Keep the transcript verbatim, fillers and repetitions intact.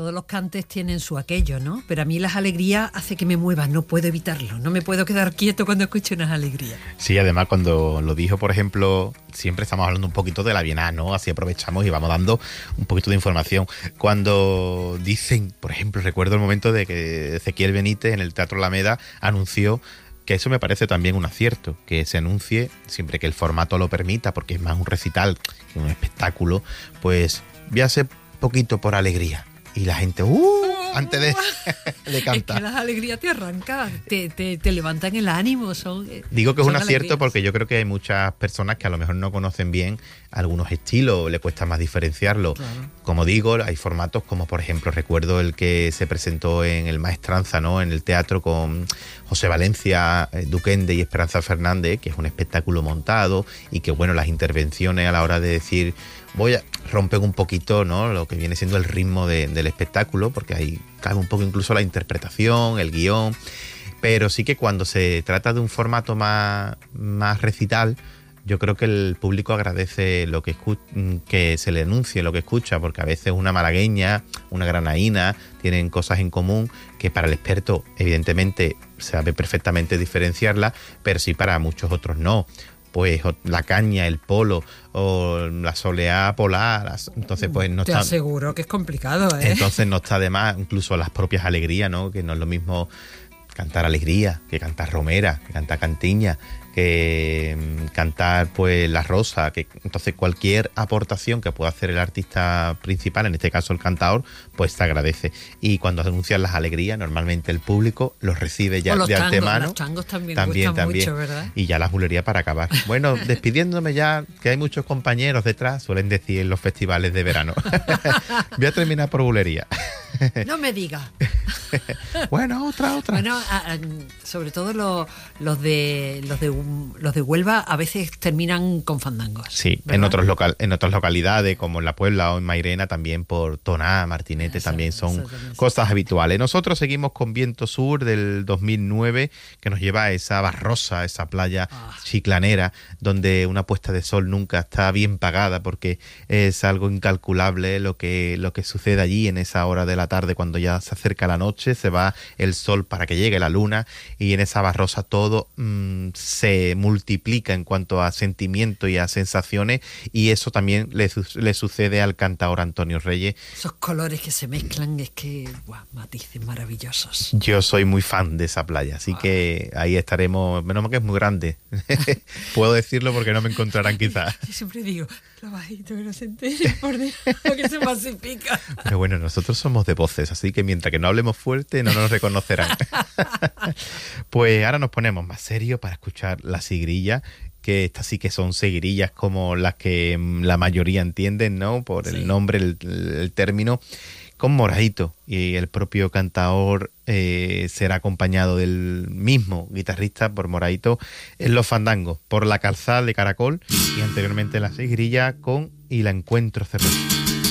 todos los cantes tienen su aquello, ¿no? Pero a mí las alegrías hace que me mueva, no puedo evitarlo, no me puedo quedar quieto cuando escucho unas alegrías. Sí, además cuando lo dijo, por ejemplo, siempre estamos hablando un poquito de la Bienal, ¿no? Así aprovechamos y vamos dando un poquito de información. Cuando dicen, por ejemplo, recuerdo el momento de que Ezequiel Benítez en el Teatro Alameda anunció, que eso me parece también un acierto, que se anuncie, siempre que el formato lo permita, porque es más un recital que un espectáculo, pues voy a hacer poquito por alegría. Y la gente, ¡uh! Antes de, de cantar. Es que las alegrías te arrancan, te, te, te levantan el ánimo. Son, Digo que es un alegrías. acierto porque yo creo que hay muchas personas que a lo mejor no conocen bien algunos estilos, le cuesta más diferenciarlo. Claro. Como digo, hay formatos como, por ejemplo, recuerdo el que se presentó en el Maestranza, ¿no? En el teatro con José Valencia, Duquende y Esperanza Fernández, que es un espectáculo montado y que, bueno, las intervenciones a la hora de decir, voy a romper un poquito, ¿no? Lo que viene siendo el ritmo de, del espectáculo, porque ahí cabe un poco incluso la interpretación, el guión, pero sí que cuando se trata de un formato más, más recital, yo creo que el público agradece lo que, escu- que se le anuncie, lo que escucha, porque a veces una malagueña, una granaína, tienen cosas en común que para el experto, evidentemente, sabe perfectamente diferenciarla, pero sí para muchos otros no. Pues la caña, el polo o la soleá polar, entonces pues no Te está... aseguro que es complicado, ¿eh? Entonces no está de más, incluso las propias alegrías, ¿no? Que no es lo mismo cantar alegría que cantar romera, que cantar cantiña, que mm, cantar pues la rosa, que entonces cualquier aportación que pueda hacer el artista principal, en este caso el cantador, pues se agradece. Y cuando anuncian las alegrías, normalmente el público los recibe ya los de tangos, antemano. Los tangos también, también, gustan también. mucho, ¿verdad? Y ya la bulería para acabar. Bueno, despidiéndome ya, que hay muchos compañeros detrás, suelen decir en los festivales de verano. Voy a terminar por bulería. No me digas. Bueno, otra, otra. Bueno, a, a, sobre todo los, los de los de los de Huelva a veces terminan con fandangos. Sí, ¿verdad? en otros local, en otras localidades como en La Puebla o en Mairena también por Toná, Martinete, Eso, también son eso también, cosas habituales. Nosotros seguimos con Viento Sur del dos mil nueve que nos lleva a esa Barrosa, esa playa Ah. chiclanera donde una puesta de sol nunca está bien pagada porque es algo incalculable lo que lo que sucede allí en esa hora de la tarde cuando ya se acerca la noche, se va el sol para que llegue la luna y en esa Barrosa todo mmm, se multiplica en cuanto a sentimientos y a sensaciones y eso también le, le sucede al cantador Antonio Reyes. Esos colores que se mezclan es que, guau, matices maravillosos. Yo soy muy fan de esa playa, así que ahí estaremos, menos mal que es muy grande. Puedo decirlo porque no me encontrarán quizás. Yo siempre digo, lo bajito que no se entere, por Dios, que se masifica. Pero bueno, nosotros somos de voces, así que mientras que no hablemos fuerte no nos reconocerán. Pues ahora nos ponemos más serios para escuchar la sigrilla, que estas sí que son seguirillas como las que la mayoría entienden, ¿no? Por el Sí. nombre, el, el término, con Moraito. Y el propio cantador eh, será acompañado del mismo guitarrista por Moraito en los fandangos, por la calzada de Caracol y anteriormente la seguirilla con Y la encuentro cerrada.